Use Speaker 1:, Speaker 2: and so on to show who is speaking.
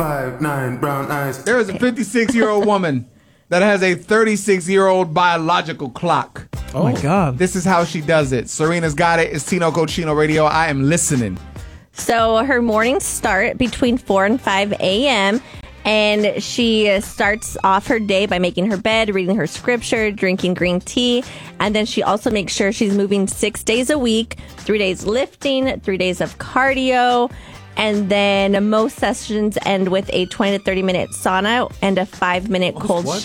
Speaker 1: 5'9" brown eyes.
Speaker 2: There is a 56-year-old woman that has a 36-year-old biological clock.
Speaker 3: Oh my God.
Speaker 2: This is how she does it. Serena's got it. It's Tino Cochino Radio. I am listening.
Speaker 4: So her mornings start between 4 and 5 a.m., and she starts off her day by making her bed, reading her scripture, drinking green tea, and then she also makes sure she's moving 6 days a week, 3 days lifting, 3 days of cardio, and then most sessions end with a 20 to 30 minute sauna and a 5-minute cold